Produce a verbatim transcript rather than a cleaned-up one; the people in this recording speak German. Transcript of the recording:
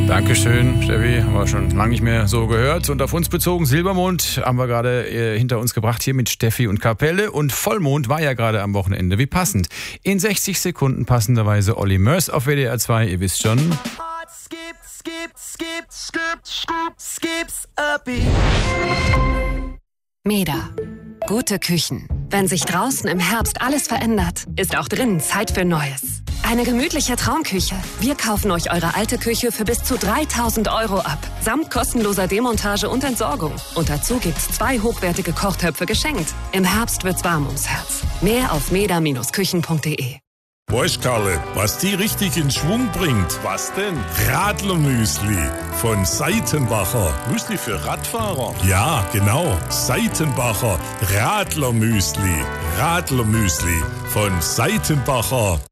Dankeschön, Steffi. Haben wir schon lange nicht mehr so gehört. Und auf uns bezogen, Silbermond haben wir gerade äh, hinter uns gebracht, hier mit Steffi und Kapelle. Und Vollmond war ja gerade am Wochenende. Wie passend. In sechzig Sekunden passenderweise Olli Mörs auf W D R zwei. Ihr wisst schon. Skip, skip, skip, skip, skip, skips a beat. Meda. Gute Küchen. Wenn sich draußen im Herbst alles verändert, ist auch drinnen Zeit für Neues. Eine gemütliche Traumküche. Wir kaufen euch eure alte Küche für bis zu dreitausend Euro ab. Samt kostenloser Demontage und Entsorgung. Und dazu gibt's zwei hochwertige Kochtöpfe geschenkt. Im Herbst wird's warm ums Herz. Mehr auf meda Küchen punkt de. Weißt Karle, was die richtig in Schwung bringt? Was denn? Radlermüsli von Seitenbacher. Müsli für Radfahrer? Ja, genau. Seitenbacher Radlermüsli. Radlermüsli von Seitenbacher.